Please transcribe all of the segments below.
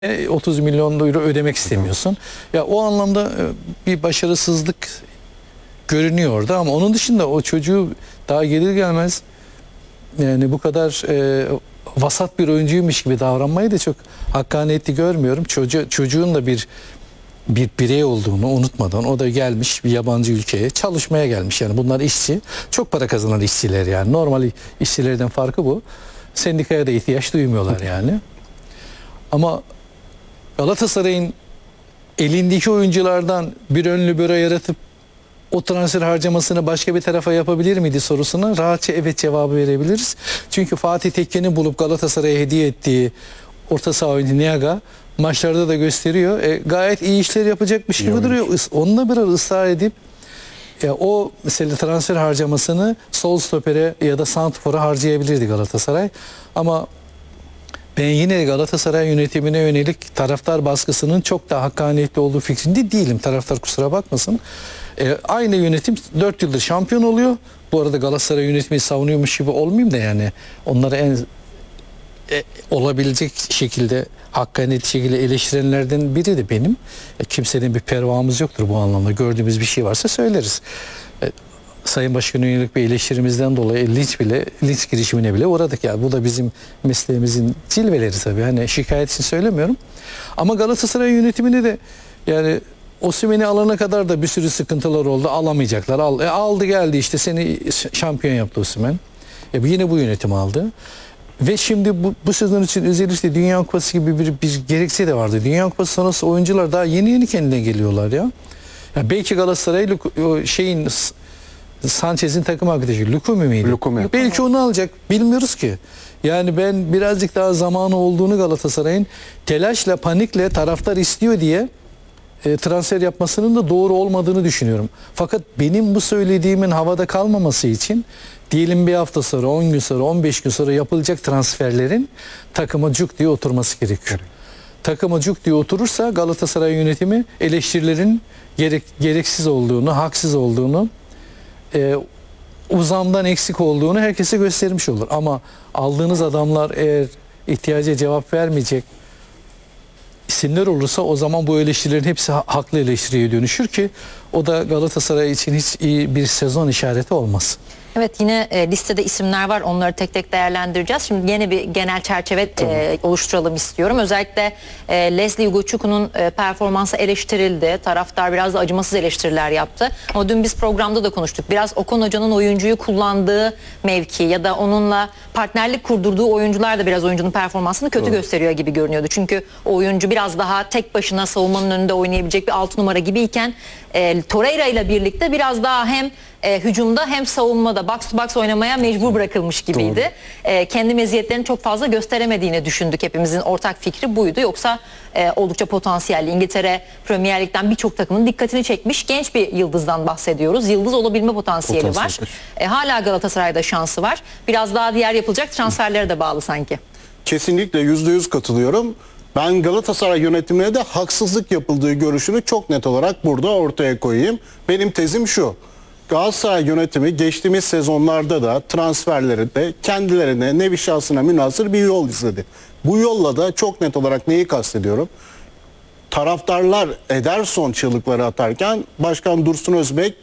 30 milyon euro ödemek istemiyorsun. Ya o anlamda bir başarısızlık görünüyor orada, ama onun dışında o çocuğu daha gelir gelmez yani bu kadar vasat bir oyuncuymuş gibi davranmayı da çok hakkaniyetli görmüyorum. Çocuğun da bir birey olduğunu unutmadan, o da gelmiş bir yabancı ülkeye çalışmaya gelmiş. Yani bunlar işçi, çok para kazanan işçiler, yani normal işçilerden farkı bu. Sendikaya da ihtiyaç duymuyorlar yani. Ama Galatasaray'ın elindeki oyunculardan bir önlü büro yaratıp o transfer harcamasını başka bir tarafa yapabilir miydi sorusuna rahatça evet cevabı verebiliriz. Çünkü Fatih Tekke'nin bulup Galatasaray'a hediye ettiği orta saha oyuncu Niaga maçlarda da gösteriyor. Gayet iyi işler yapacakmış gibi duruyor. Onunla biraz ısrar edip o mesela transfer harcamasını sol stopere ya da santrfora harcayabilirdi Galatasaray. Ama ben yine Galatasaray yönetimine yönelik taraftar baskısının çok daha hakkaniyetli olduğu fikrinde değilim. Taraftar kusura bakmasın. Aynı yönetim 4 yıldır şampiyon oluyor. Bu arada Galatasaray yönetimi savunuyormuş gibi olmayayım da, yani onları en olabilecek şekilde, hakkaniyetli şekilde eleştirenlerden biri de benim. Kimsenin bir pervamız yoktur bu anlamda. Gördüğümüz bir şey varsa söyleriz. Sayın Başkan'a yönelik bir eleştirimizden dolayı linç girişimine bile uğradık. Yani bu da bizim mesleğimizin cilveleri tabii. Hani şikayet için söylemiyorum. Ama Galatasaray yönetimine de yani Osimhen'i alana kadar da bir sürü sıkıntılar oldu. Alamayacaklar. Aldı geldi işte, seni şampiyon yaptı Osimhen. Yine bu yönetim aldı. Ve şimdi bu sezon için özellikle Dünya Kupası gibi bir gerekçe de vardı. Dünya Kupası sonrası oyuncular daha yeni kendine geliyorlar ya. Belki Galatasaray Sanchez'in takım arkadaşı Lukumi miydi? Lukumi. Belki onu alacak. Bilmiyoruz ki. Yani ben birazcık daha zamanı olduğunu, Galatasaray'ın telaşla, panikle taraftar istiyor diye transfer yapmasının da doğru olmadığını düşünüyorum. Fakat benim bu söylediğimin havada kalmaması için diyelim bir hafta sonra, 10 gün sonra, 15 gün sonra yapılacak transferlerin takıma cuk diye oturması gerekiyor. Takıma cuk diye oturursa Galatasaray yönetimi eleştirilerin gereksiz olduğunu, haksız olduğunu, uzamdan eksik olduğunu herkese göstermiş olur. Ama aldığınız adamlar eğer ihtiyaca cevap vermeyecek isimler olursa, o zaman bu eleştirilerin hepsi haklı eleştiriye dönüşür ki o da Galatasaray için hiç iyi bir sezon işareti olmaz. Evet, yine listede isimler var. Onları tek tek değerlendireceğiz. Şimdi yine bir genel çerçeve oluşturalım istiyorum. Özellikle Leslie Ugochukwu performansı eleştirildi. Taraftar biraz da acımasız eleştiriler yaptı. Ama dün biz programda da konuştuk. Biraz Okan Hoca'nın oyuncuyu kullandığı mevki ya da onunla partnerlik kurdurduğu oyuncular da biraz oyuncunun performansını kötü gösteriyor gibi görünüyordu. Çünkü o oyuncu biraz daha tek başına savunmanın önünde oynayabilecek bir 6 numara gibiyken Torreira ile birlikte biraz daha hem hücumda hem savunmada box to box oynamaya mecbur bırakılmış gibiydi. Kendi meziyetlerini çok fazla gösteremediğini düşündük. Hepimizin ortak fikri buydu. Yoksa oldukça potansiyelli. İngiltere Premier Lig'den birçok takımın dikkatini çekmiş genç bir yıldızdan bahsediyoruz. Yıldız olabilme potansiyeli var. Hala Galatasaray'da şansı var. Biraz daha diğer yapılacak transferlere de bağlı sanki. Kesinlikle %100 katılıyorum. Ben Galatasaray yönetimine de haksızlık yapıldığı görüşünü çok net olarak burada ortaya koyayım. Benim tezim şu: Galatasaray yönetimi geçtiğimiz sezonlarda da transferlerinde kendilerine nevi şahsına münhasır bir yol izledi. Bu yolla da çok net olarak neyi kastediyorum? Taraftarlar Ederson çığlıkları atarken Başkan Dursun Özbek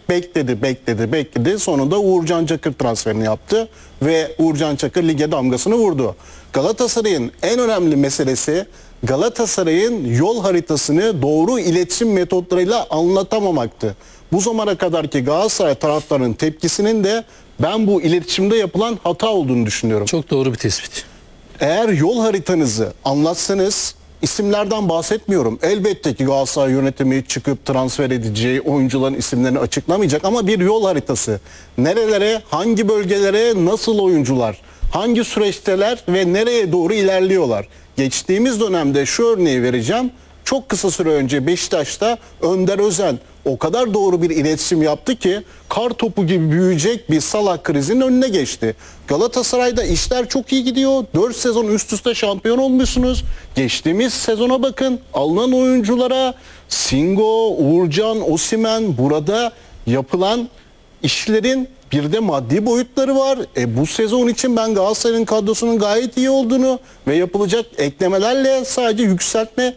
bekledi. Sonunda Uğurcan Çakır transferini yaptı ve Uğurcan Çakır lige damgasını vurdu. Galatasaray'ın en önemli meselesi Galatasaray'ın yol haritasını doğru iletişim metotlarıyla anlatamamaktı. Bu zamana kadarki Galatasaray taraftarının tepkisinin de ben bu iletişimde yapılan hata olduğunu düşünüyorum. Çok doğru bir tespit. Eğer yol haritanızı anlatsanız, isimlerden bahsetmiyorum. Elbette ki Galatasaray yönetimi çıkıp transfer edeceği oyuncuların isimlerini açıklamayacak, ama bir yol haritası. Nerelere, hangi bölgelere, nasıl oyuncular, hangi süreçteler ve nereye doğru ilerliyorlar. Geçtiğimiz dönemde şu örneği vereceğim. Çok kısa süre önce Beşiktaş'ta Önder Özen o kadar doğru bir iletişim yaptı ki kar topu gibi büyüyecek bir Salah krizinin önüne geçti. Galatasaray'da işler çok iyi gidiyor. 4 sezon üst üste şampiyon olmuşsunuz. Geçtiğimiz sezona bakın. Alınan oyunculara Singo, Uğurcan, Osimhen, burada yapılan işlerin bir de maddi boyutları var. Bu sezon için ben Galatasaray'ın kadrosunun gayet iyi olduğunu ve yapılacak eklemelerle sadece yükseltme